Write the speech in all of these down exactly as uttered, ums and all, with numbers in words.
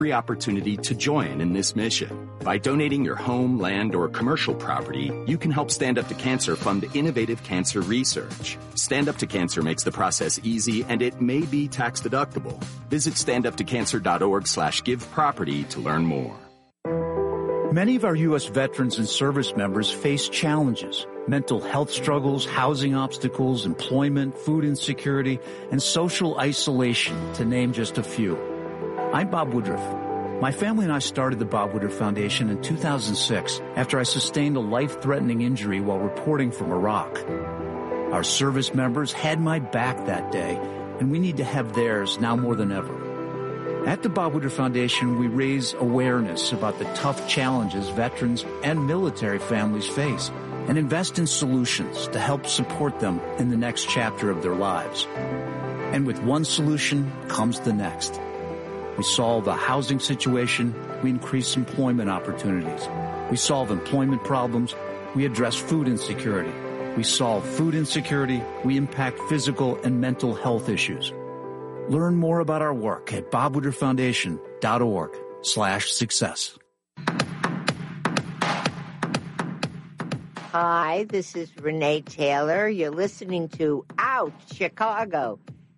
Free opportunity to join in this mission. By donating your home, land, or commercial property, you can help Stand Up to Cancer fund innovative cancer research. Stand Up to Cancer makes the process easy, and it may be tax deductible. Visit standuptocancer.org slash give property to learn more. Many of our U S veterans and service members face challenges: mental health struggles, housing obstacles, employment, food insecurity, and social isolation, to name just a few. I'm Bob Woodruff. My family and I started the Bob Woodruff Foundation in two thousand six after I sustained a life-threatening injury while reporting from Iraq. Our service members had my back that day, and we need to have theirs now more than ever. At the Bob Woodruff Foundation, we raise awareness about the tough challenges veterans and military families face and invest in solutions to help support them in the next chapter of their lives. And with one solution comes the next. We solve a housing situation, we increase employment opportunities. We solve employment problems, we address food insecurity. We solve food insecurity, we impact physical and mental health issues. Learn more about our work at bobwoodrufffoundation.org slash success. Hi, this is Renee Taylor. You're listening to Out Chicago,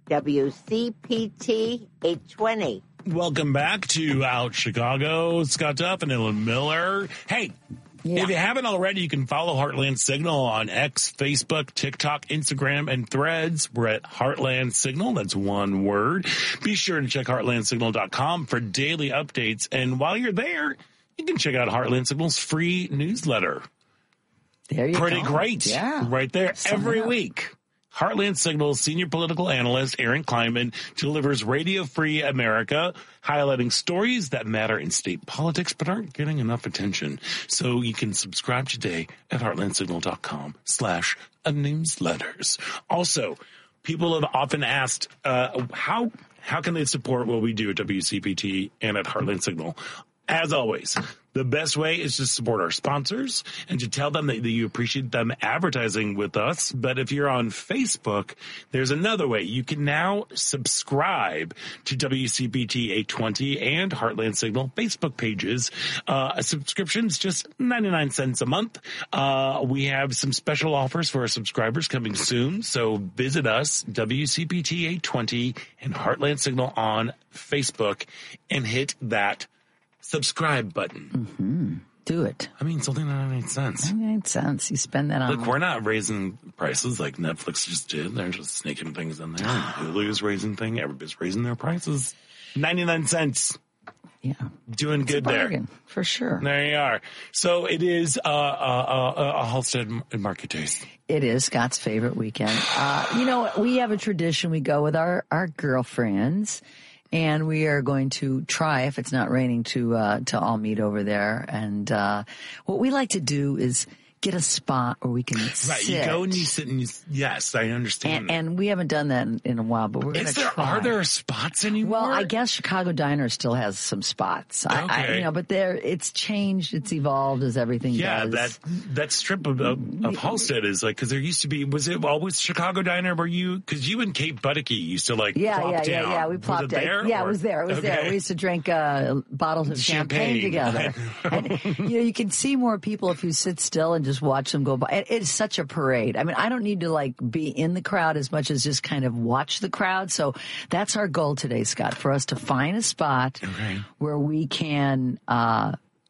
W C P T eight twenty. Welcome back to Out Chicago. Scott Duff and Ellen Miller. Hey, yeah. If you haven't already, you can follow Heartland Signal on X, Facebook, TikTok, Instagram, and Threads. We're at Heartland Signal. That's one word. Be sure to check heartland signal dot com for daily updates. And while you're there, you can check out Heartland Signal's free newsletter. There you Pretty go. great. Yeah. Right there Sum every up. week. Heartland Signal's senior political analyst, Aaron Kleinman, delivers Radio Free America, highlighting stories that matter in state politics but aren't getting enough attention. So you can subscribe today at heartland signal dot com slash newsletters. Also, people have often asked, uh, how, how can they support what we do at W C P T and at Heartland Signal? As always, the best way is to support our sponsors and to tell them that, that you appreciate them advertising with us. But if you're on Facebook, there's another way. You can now subscribe to W C P T eight twenty and Heartland Signal Facebook pages. Uh, a subscription's just ninety-nine cents a month. Uh, we have some special offers for our subscribers coming soon. So visit us, W C P T eight twenty and Heartland Signal on Facebook, and hit that subscribe button. Mm-hmm. Do it. I mean, it's only ninety-nine cents. ninety-nine cents. You spend that on... Look, we're not raising prices like Netflix just did. They're just sneaking things in there. Hulu's raising things. Everybody's raising their prices. ninety-nine cents. Yeah. Doing It's good a there. bargain, for sure. There you are. So it is uh, uh, uh, a Halstead Market Days. It is Scott's favorite weekend. Uh, you know, we have a tradition. We go with our, our girlfriends. And we are going to try, if it's not raining, to uh, to all meet over there. And uh, what we like to do is get a spot where we can right, sit. Right, you go and you sit and you, yes, I understand. And, and we haven't done that in, in a while, but we're going to there, try. Are there spots anymore? Well, I guess Chicago Diner still has some spots. I, okay. I, you know, but there, it's changed, it's evolved as everything yeah, does. Yeah, that that strip of, of, of Halstead is like, because there used to be, was it always Chicago Diner where you, because you and Kate Butteke used to like yeah, plop yeah, down. Yeah, yeah, we plopped was it there. Yeah, or? it was there. It was okay. there. We used to drink uh, bottles of champagne, champagne together. And, you know, you can see more people if you sit still and just watch them go by. It, it's such a parade. I mean, I don't need to like be in the crowd as much as just kind of watch the crowd. So that's our goal today, Scott, for us to find a spot okay. where we can uh,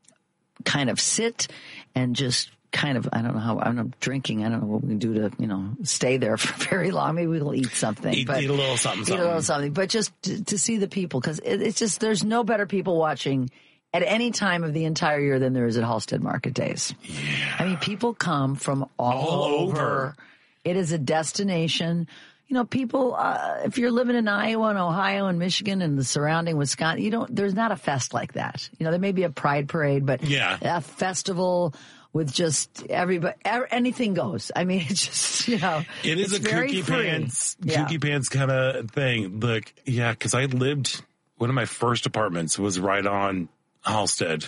kind of sit and just kind of, I don't know how, I'm not drinking. I don't know what we can do to, you know, stay there for very long. Maybe we'll eat something. Eat, but eat a little something, something. Eat a little something. But just to, to see the people, because it, it's just, there's no better people watching at any time of the entire year than there is at Halstead Market Days. Yeah. I mean, people come from all, all over. over. It is a destination. You know, people, uh, if you're living in Iowa and Ohio and Michigan and the surrounding Wisconsin, you don't, there's not a fest like that. You know, there may be a pride parade, but yeah. a festival with just everybody, anything goes. I mean, it's just, you know, it is it's a very kooky free. pants, yeah. kooky pants kind of thing. Look, yeah, because I lived, one of my first apartments was right on Halstead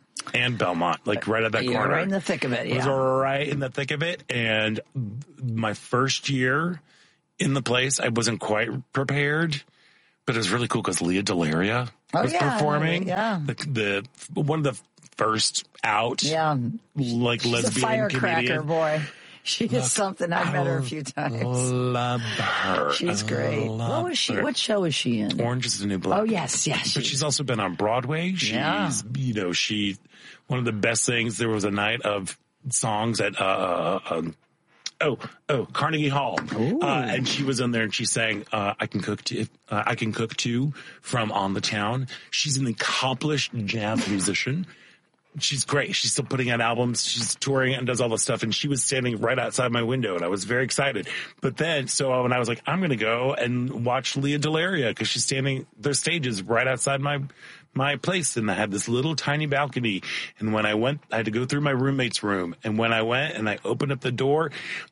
and Belmont, like right at that You're corner. right in the thick of it, yeah. It was right in the thick of it. And my first year in the place, I wasn't quite prepared, but it was really cool because Leah Delaria oh, was yeah, performing. Yeah. The, the one of the first out, yeah, like She's lesbian a firecracker, comedian. boy. She is Look, something. I've met her a I few times. Love her. She's great. What was she? her. What show is she in? Orange is the New Black. Oh yes, yes. But she's also been on Broadway. She's, Yeah. you know, she, one of the best things, there was a night of songs at, uh, um, oh, oh, Carnegie Hall. Uh, and she was in there and she sang, uh, I Can Cook Too, uh, I Can Cook Too from On the Town. She's an accomplished jazz musician. She's great. She's still putting out albums. She's touring and does all this stuff. And she was standing right outside my window and I was very excited. But then, so when I was like, I'm going to go and watch Leah Delaria because she's standing, their stage is right outside my, my place. And I had this little tiny balcony. And when I went, I had to go through my roommate's room. And when I went and I opened up the door,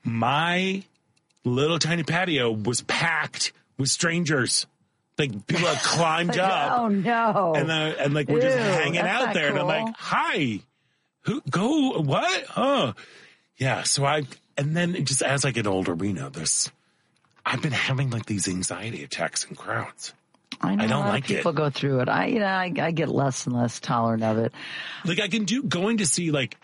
my little tiny patio was packed with strangers. Like people had climbed up. Oh no! And then, and like we're just Ew, hanging that's out not there, and I'm cool. like, "Hi, who? Go what? Oh, yeah." So I, and then just as I get older, we know this. I've been having like these anxiety attacks in crowds. I know I don't a lot like of people it. go through it. I, you know, I, I get less and less tolerant of it. Like I can do going to see like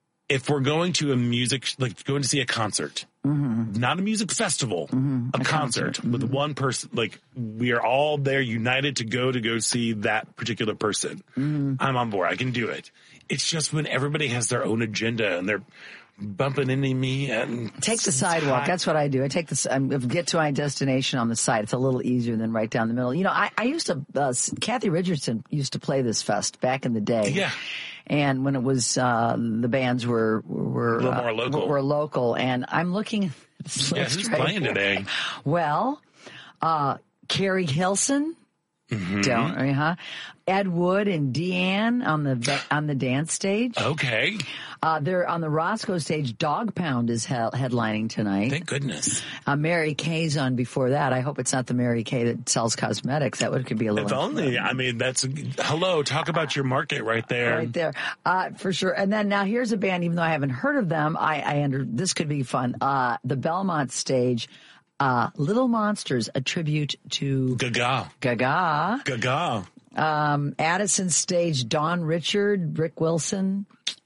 if we're going to a music like going to see a concert. Mm-hmm. Not a music festival, mm-hmm. a, a concert, concert. with mm-hmm. one person. Like we are all there united to go to go see that particular person. Mm-hmm. I'm on board. I can do it. It's just when everybody has their own agenda and they're bumping into me and take the sidewalk. That's what I do. I take this, I get to my destination on the side. It's a little easier than right down the middle. You know, I, I used to, uh, Kathy Richardson used to play this fest back in the day. Yeah. And when it was, uh, the bands were, were, a little uh, more local. were local. And I'm looking at this yeah, list who's right playing here. today? Well, uh, Carrie Hilson. Mm-hmm. Don't, huh? Ed Wood and Deanne on the on the dance stage. Okay. Uh, they're on the Roscoe stage. Dog Pound is he- headlining tonight. Thank goodness. Uh, Mary Kay's on before that. I hope it's not the Mary Kay that sells cosmetics. That would could be a little. If only. I mean, that's hello. Talk about your market right there. Right there, uh, for sure. And then now here's a band. Even though I haven't heard of them, I, I under this could be fun. Uh, the Belmont stage. Uh, Little Monsters, a tribute to Gaga. Gaga. Gaga. Um, Addison stage, Dawn Richard, Rick Wilson.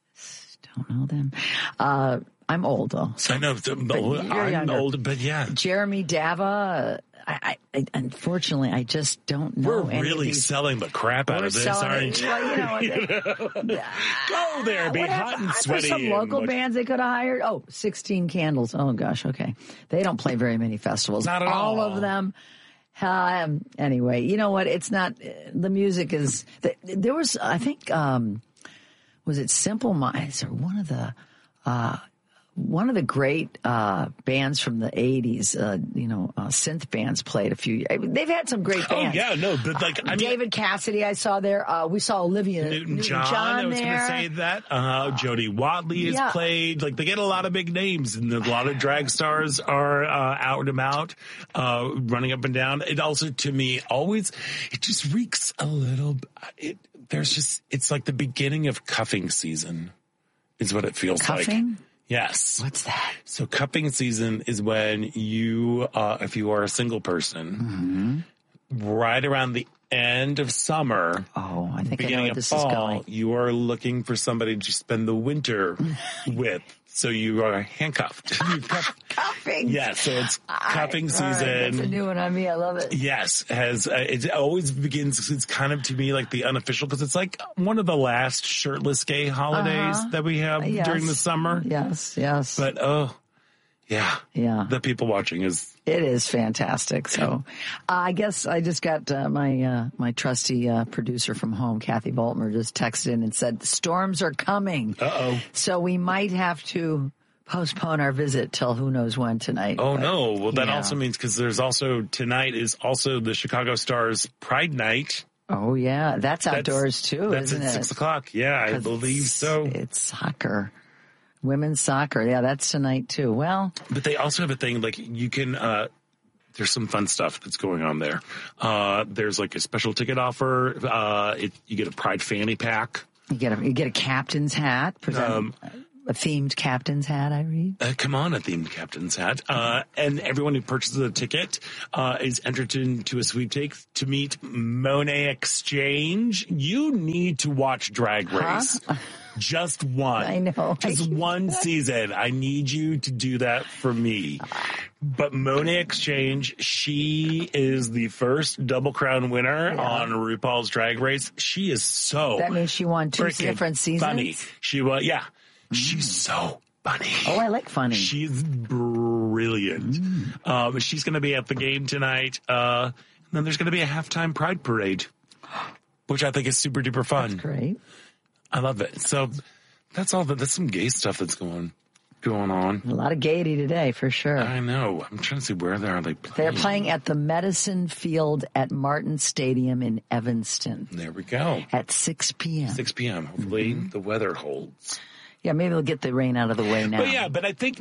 Don't know them. Uh, I'm old though. So, I know. I'm younger. old, but yeah. Jeremy Dava. I, I, unfortunately, I just don't know. We're any really of these. selling the crap out We're of this, selling aren't it. you? Well, you know, You know? Go there, be What hot happened? and Are there sweaty. some and local watch- bands they could have hired? Oh, sixteen Candles. Oh gosh, okay. They don't play very many festivals. Not at all. all. of them. Um, anyway, you know what? It's not, the music is, there was, I think, um, was it Simple Minds or one of the, uh, one of the great uh, bands from the eighties, uh, you know, uh, synth bands played a few. I mean, they've had some great bands. Oh yeah, no, but like I mean, David Cassidy, I saw there. Uh, we saw Olivia Newton John. John I was going to there. say that. Uh, Jody Watley has yeah. played. Like they get a lot of big names, and a lot of drag stars are uh, out and about, uh, running up and down. It also, to me, always it just reeks a little. It there's just it's like the beginning of cuffing season, is what it feels like. Cuffing? Yes. What's that? So cuffing season is when you, uh, if you are a single person, mm-hmm. right around the end of summer, oh, I think I know beginning where of this fall, is going. you are looking for somebody to spend the winter with. So you are handcuffed. Cuffing. Yeah, so it's cuffing All right, season. that's a new one on me. I love it. Yes, has uh, it always begins. It's kind of to me like the unofficial because it's like one of the last shirtless gay holidays Uh-huh. that we have Yes. during the summer. Yes, yes. But oh, yeah, yeah. the people watching is. It is fantastic. So, uh, I guess I just got uh, my uh, my trusty uh, producer from home, Kathy Voltmer, just texted in and said storms are coming. Uh oh. So we might have to postpone our visit till who knows when tonight. Oh but, no! Well, that yeah. also means because there's also tonight is also the Chicago Stars Pride Night. Oh yeah, that's outdoors that's, too, that's isn't at it? six o'clock. Yeah, I believe so. It's soccer. Women's soccer. Yeah, that's tonight too. Well, but they also have a thing like you can, uh, there's some fun stuff that's going on there. Uh, there's like a special ticket offer. Uh, it, you get a Pride fanny pack. you get a you get a captain's hat. Present, Um, a themed captain's hat, I read. Uh, come on, a themed captain's hat. Uh, and everyone who purchases a ticket uh, is entered into a sweepstakes to meet Monet Exchange. You need to watch Drag Race. Huh? Just one. I know. Just one season. I need you to do that for me. But Monet Exchange, she is the first Double Crown winner yeah. on RuPaul's Drag Race. She is so That means she won two different seasons? Funny. She was, yeah. Mm. She's so funny. Oh, I like funny. She's brilliant. Mm. Um, she's going to be at the game tonight. Uh, and then there's going to be a halftime Pride Parade, which I think is super duper fun. That's great. I love it. So that's all. That's some gay stuff that's going going on. A lot of gaiety today, for sure. I know. I'm trying to see where they are. They playing. They're playing at the Medicine Field at Martin Stadium in Evanston. There we go. At six p.m. six p.m. Hopefully mm-hmm. the weather holds. Yeah, maybe they'll get the rain out of the way now. But yeah, but I think.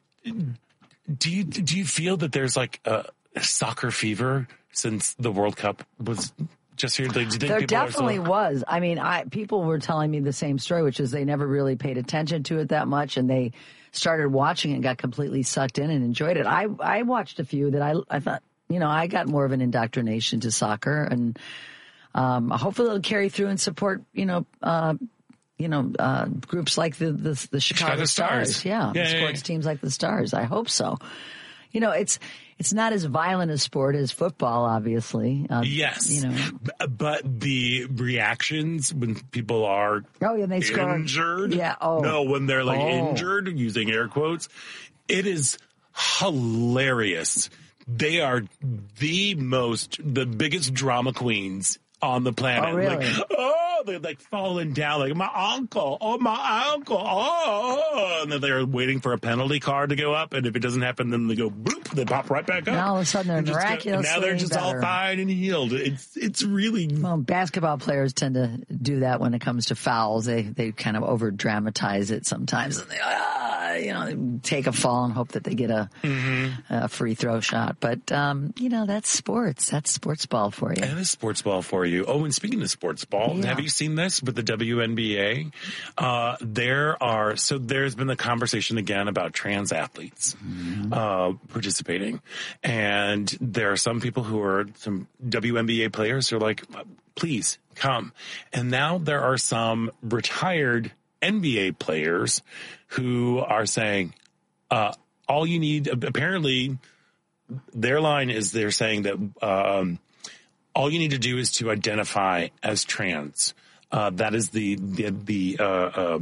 Do you do you feel that there's like a soccer fever since the World Cup was? Just here, do you think there definitely so- was. I mean, I people were telling me the same story, which is they never really paid attention to it that much, and they started watching it and got completely sucked in and enjoyed it. I I watched a few that I I thought, you know, I got more of an indoctrination to soccer, and um, hopefully it'll carry through and support, you know, uh, you know, uh, groups like the the, the Chicago, Chicago Stars. Stars, yeah, yeah sports yeah, yeah. teams like the Stars. I hope so. You know, it's it's not as violent a sport as football, obviously. Uh, yes, you know, but the reactions when people are oh yeah, they injured, score. Yeah, oh no, when they're like oh. injured, using air quotes, it is hilarious. They are the most, the biggest drama queens on the planet. Oh, really? Like, oh, they're like falling down, like my uncle, oh my uncle, oh, and then they're waiting for a penalty card to go up, and if it doesn't happen, then they go boop, they pop right back up. Now all of a sudden they're miraculously Now they're just better. all fine and healed. It's it's really well. Basketball players tend to do that when it comes to fouls. They they kind of over dramatize it sometimes, and they ah, you know they take a fall and hope that they get a, mm-hmm. a free throw shot. But um, you know that's sports. That's sports ball for you. That is sports ball for you. Oh, and speaking of sports ball, yeah. have you seen this with the W N B A? Uh, there are, so there's been a conversation again about trans athletes mm-hmm. uh, participating. And there are some people who are, some W N B A players who are like, please come. And now there are some retired N B A players who are saying, uh, all you need, apparently their line is they're saying that, um, all you need to do is to identify as trans. Uh, that is the the the, uh, uh,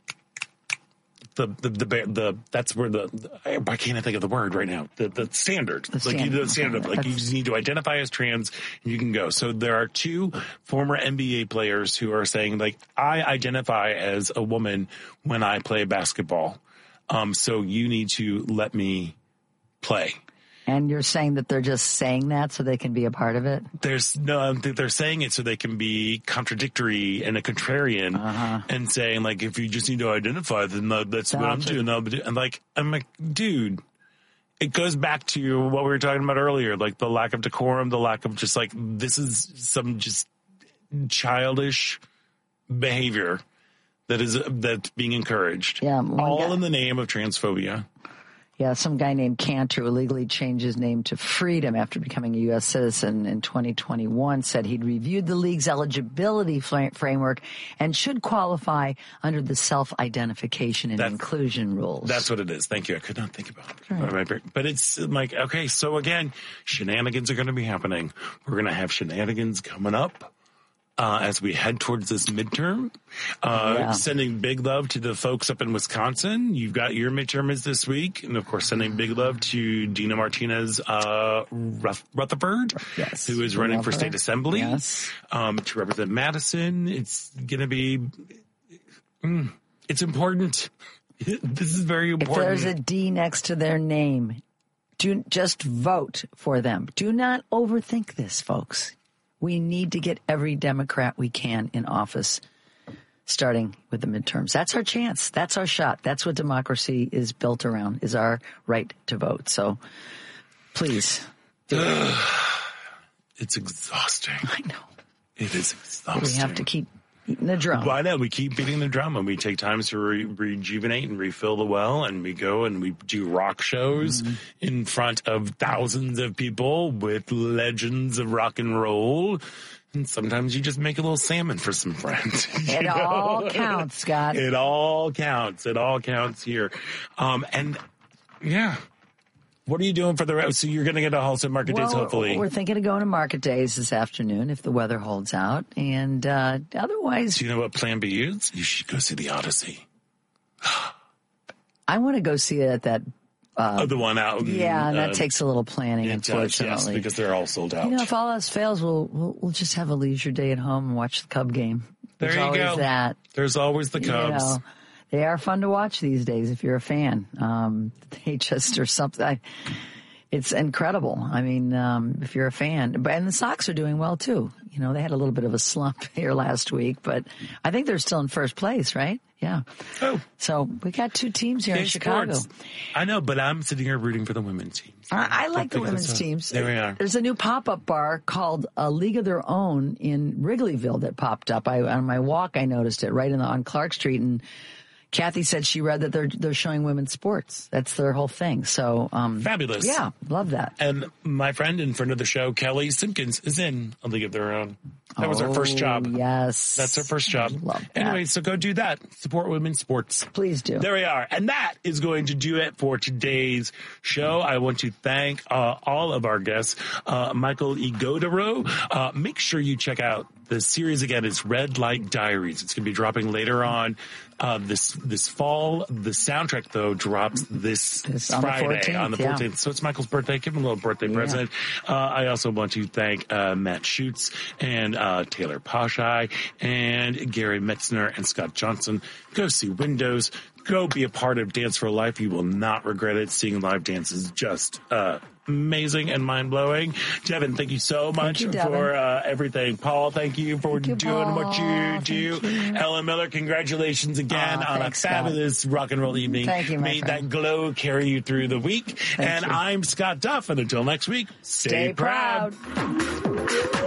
the the the the that's where the, the I can't think of the word right now. The the standard, the like standard. you, the standard, like you just need to identify as trans, and you can go. So there are two former N B A players who are saying like, I identify as a woman when I play basketball. Um, so you need to let me play. And you're saying that they're just saying that so they can be a part of it? There's no, they're saying it so they can be contradictory and a contrarian uh-huh. and saying like, if you just need to identify, then that's Sounds what I'm doing. I'll do. And like, I'm like, dude, it goes back to what we were talking about earlier, like the lack of decorum, the lack of just like, this is some just childish behavior that is, that's being encouraged. Yeah. All guy- in the name of transphobia. Yeah, some guy named Cantor who illegally changed his name to Freedom after becoming a U S citizen in twenty twenty-one said he'd reviewed the league's eligibility fl- framework and should qualify under the self-identification and that's, inclusion rules. That's what it is. Thank you. I could not think about it. Right. But it's like, okay, so again, shenanigans are going to be happening. We're going to have shenanigans coming up. Uh, as we head towards this midterm, uh, yeah. sending big love to the folks up in Wisconsin. You've got your midterm is this week. And of course, sending big love to Dina Martinez, uh, Rutherford, yes. who is running for her. state assembly, yes. um, to represent Madison. It's going to be, mm, it's important. This is very important. If there's a D next to their name, do just vote for them. Do not overthink this, folks. We need to get every Democrat we can in office, starting with the midterms. That's our chance. That's our shot. That's what democracy is built around, is our right to vote. So please do it. It's exhausting. I know. It is exhausting. We have to keep Beating the drum. Why not? We keep beating the drum, and we take times to re- rejuvenate and refill the well, and we go and we do rock shows mm-hmm. in front of thousands of people with legends of rock and roll. And sometimes you just make a little salmon for some friends. It know? all counts, Scott. It all counts. It all counts here. Um, and yeah. What are you doing for the rest? So you're going to get to Halsted Market well, Days, hopefully. We're thinking of going to Market Days this afternoon if the weather holds out. And uh, otherwise... Do you know what Plan B is? You should go see the Odyssey. I want to go see it at that... Uh, oh, the one out. Yeah, and that uh, takes a little planning, unfortunately. Does, yes, because they're all sold out. You know, if all else fails, we'll, we'll we'll just have a leisure day at home and watch the Cub game. There's there you always go. That. There's always the Cubs. You know, they are fun to watch these days if you're a fan. Um, they just are something... I, It's incredible. I mean, um, if you're a fan. And the Sox are doing well, too. You know, they had a little bit of a slump here last week, but I think they're still in first place, right? Yeah. Oh. So we got two teams here in Chicago. Sports. I know, but I'm sitting here rooting for the women's teams. I, I like the women's so. teams. There we are. There's a new pop-up bar called A League of Their Own in Wrigleyville that popped up. I, on my walk, I noticed it right in the, on Clark Street, and Kathy said she read that they're they're showing women's sports. That's their whole thing. So um, fabulous. Yeah, love that. And my friend and friend of the show, Kelly Simpkins, is in A League of Their Own. That oh, was her first job. Yes, that's her first job. Love that. Anyway, so go do that. Support women's sports. Please do. There we are, and that is going to do it for today's show. I want to thank uh, all of our guests, uh, Michael Igodaro. Uh, make sure you check out the series again. It's Red Light Diaries. It's going to be dropping later on uh, this this fall. The soundtrack, though, drops this it's on Friday the fourteenth, on the fourteenth. Yeah. So it's Michael's birthday. Give him a little birthday yeah. present. Uh, I also want to thank uh, Matt Schutz and uh, Taylor Pashai and Gary Metzner and Scott Johnson. Go see Windows. Go be a part of Dance for Life. You will not regret it. Seeing live dance is just uh, amazing and mind-blowing. Devin, thank you so much you, for uh, everything. Paul, thank you for thank you, doing Paul. what you do. You. Ellen Miller, congratulations again oh, on thanks, a fabulous Scott. rock and roll evening. Thank you, my Made friend. that glow carry you through the week. Thank and you. I'm Scott Duff. And until next week, stay, stay proud. proud.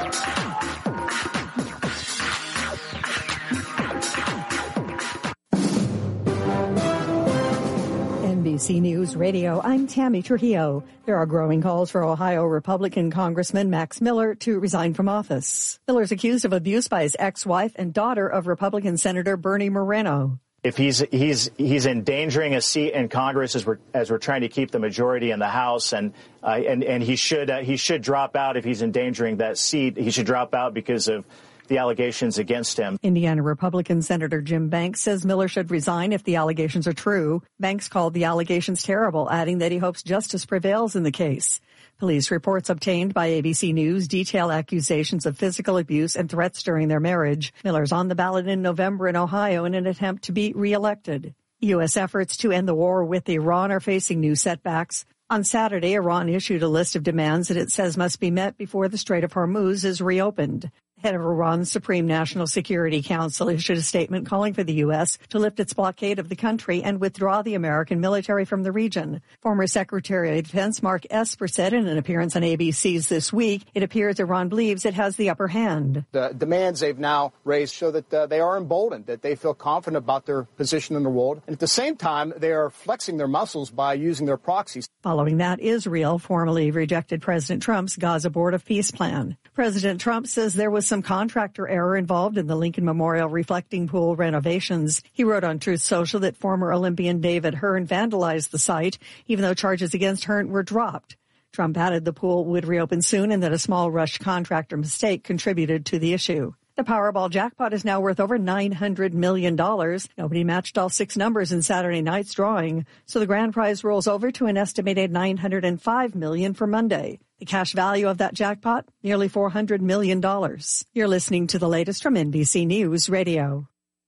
N B C News Radio, I'm Tammy Trujillo. There are growing calls for Ohio Republican Congressman Max Miller to resign from office. Miller's accused of abuse by his ex-wife and daughter of Republican Senator Bernie Moreno. If he's he's he's endangering a seat in Congress as we're as we're trying to keep the majority in the House, and uh, and and he should uh, he should drop out if he's endangering that seat. He should drop out because of the allegations against him. Indiana Republican Senator Jim Banks says Miller should resign if the allegations are true. Banks called the allegations terrible, adding that he hopes justice prevails in the case. Police reports obtained by A B C News detail accusations of physical abuse and threats during their marriage. Miller's on the ballot in November in Ohio in an attempt to be reelected. U S efforts to end the war with Iran are facing new setbacks. On Saturday, Iran issued a list of demands that it says must be met before the Strait of Hormuz is reopened. Head of Iran's Supreme National Security Council issued a statement calling for the U S to lift its blockade of the country and withdraw the American military from the region. Former Secretary of Defense Mark Esper said in an appearance on A B C's This Week, it appears Iran believes it has the upper hand. The demands they've now raised show that uh, they are emboldened, that they feel confident about their position in the world. And at the same time, they are flexing their muscles by using their proxies. Following that, Israel formally rejected President Trump's Gaza Board of Peace plan. President Trump says there was some contractor error involved in the Lincoln Memorial reflecting pool renovations. He wrote on Truth Social that former Olympian David Hearn vandalized the site, even though charges against Hearn were dropped. Trump added the pool would reopen soon and that a small rush contractor mistake contributed to the issue. The Powerball jackpot is now worth over nine hundred million dollars. Nobody matched all six numbers in Saturday night's drawing, so the grand prize rolls over to an estimated nine hundred five million dollars for Monday. The cash value of that jackpot, nearly four hundred million dollars. You're listening to the latest from N B C News Radio.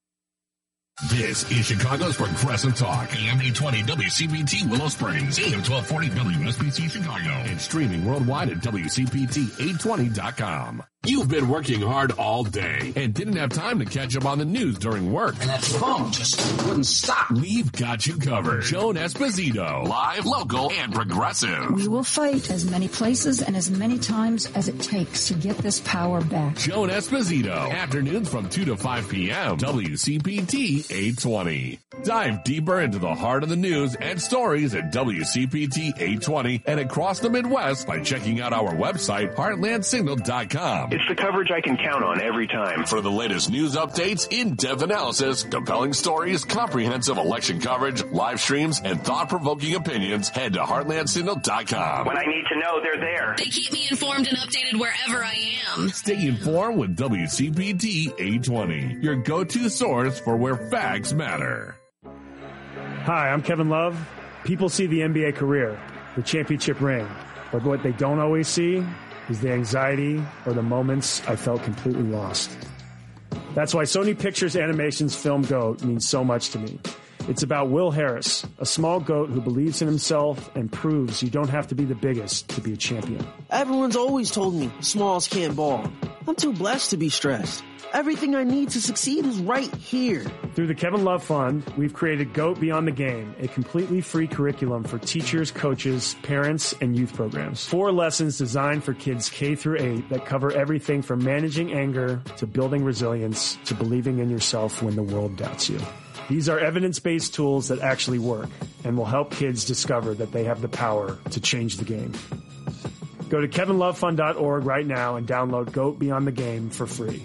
This is Chicago's Progressive Talk, A M eight twenty W C P T Willow Springs, A M twelve forty W S B C Chicago, and streaming worldwide at W C P T eight twenty dot com. You've been working hard all day and didn't have time to catch up on the news during work. And that phone just wouldn't stop. We've got you covered. Joan Esposito, live, local, and progressive. We will fight as many places and as many times as it takes to get this power back. Joan Esposito, afternoons from two to five p.m. W C P T eight twenty. Dive deeper into the heart of the news and stories at W C P T eight twenty and across the Midwest by checking out our website, heartland signal dot com. It's the coverage I can count on every time. For the latest news updates, in-depth analysis, compelling stories, comprehensive election coverage, live streams, and thought-provoking opinions, head to heartland signal dot com. When I need to know, they're there. They keep me informed and updated wherever I am. Stay informed with W C P T eight twenty, your go-to source for where facts matter. Hi, I'm Kevin Love. People see the N B A career, the championship ring, but what they don't always see is the anxiety or the moments I felt completely lost. That's why Sony Pictures Animation's film GOAT means so much to me. It's about Will Harris, a small goat who believes in himself and proves you don't have to be the biggest to be a champion. Everyone's always told me smalls can't ball. I'm too blessed to be stressed. Everything I need to succeed is right here. Through the Kevin Love Fund, we've created GOAT Beyond the Game, a completely free curriculum for teachers, coaches, parents, and youth programs. Four lessons designed for kids K through eight that cover everything from managing anger to building resilience to believing in yourself when the world doubts you. These are evidence-based tools that actually work and will help kids discover that they have the power to change the game. Go to kevin love fund dot org right now and download GOAT Beyond the Game for free.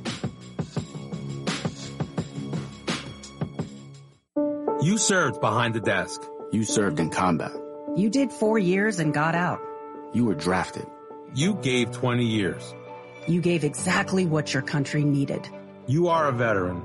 You served behind the desk. You served in combat. You did four years and got out. You were drafted. You gave twenty years. You gave exactly what your country needed. You are a veteran.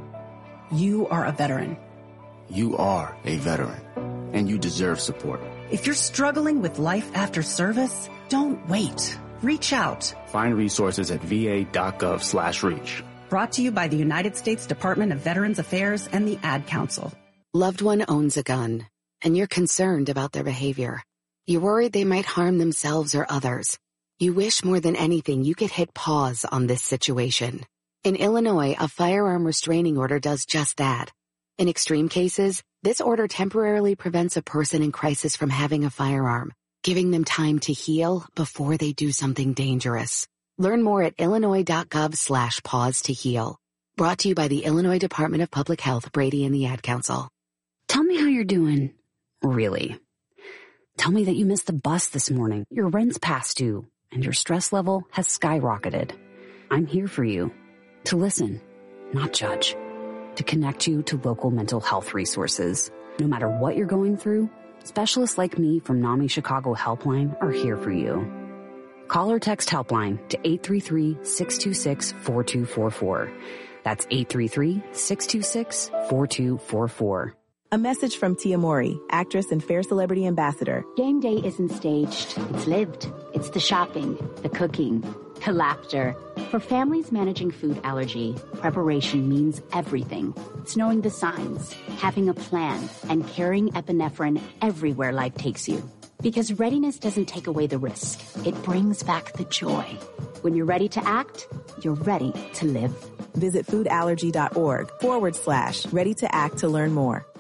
You are a veteran. You are a veteran, and you deserve support. If you're struggling with life after service, don't wait. Reach out. Find resources at v a dot gov slash reach. Brought to you by the United States Department of Veterans Affairs and the Ad Council. Loved one owns a gun, and you're concerned about their behavior. You're worried they might harm themselves or others. You wish more than anything you could hit pause on this situation. In Illinois, a firearm restraining order does just that. In extreme cases, this order temporarily prevents a person in crisis from having a firearm, giving them time to heal before they do something dangerous. Learn more at illinois dot gov slash pause to heal. Brought to you by the Illinois Department of Public Health, Brady, and the Ad Council. Tell me how you're doing. Really. Tell me that you missed the bus this morning, your rent's past due, and your stress level has skyrocketed. I'm here for you. To listen, not judge. To connect you to local mental health resources. No matter what you're going through, specialists like me from NAMI Chicago Helpline are here for you. Call or text Helpline to eight three three, six two six, four two four four. That's eight three three, six two six, four two four four. A message from Tia Mowry, actress and Fair Celebrity Ambassador. Game day isn't staged. It's lived. It's the shopping, the cooking, the laughter. For families managing food allergy, preparation means everything. It's knowing the signs, having a plan, and carrying epinephrine everywhere life takes you. Because readiness doesn't take away the risk. It brings back the joy. When you're ready to act, you're ready to live. Visit foodallergy.org forward slash ready to act to learn more.